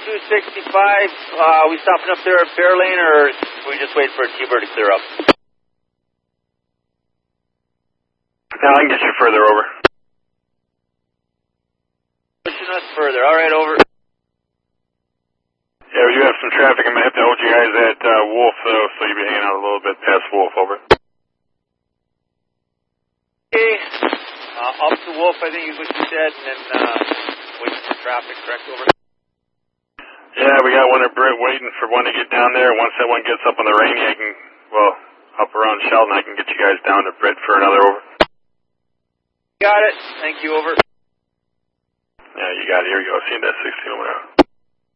265, we stopping up there at Bear Lane, or we just wait for a T-Bird to clear up? No, I can get you further over. Pushing us further. All right, over. Yeah, we do have some traffic. I'm going to have to hold you guys at Wolf, though, so you'll be hanging out a little bit past Wolf, over. Okay. Up to Wolf, I think is what you said, and then wait for traffic, correct, over? Yeah, we got one at Britt waiting for one to get down there. Once that one gets up on the Rainy, I can, well, up around Sheldon, I can get you guys down to Britt for another over. Got it. Thank you, over. Yeah, you got it. Here we go. See you in that 16 over.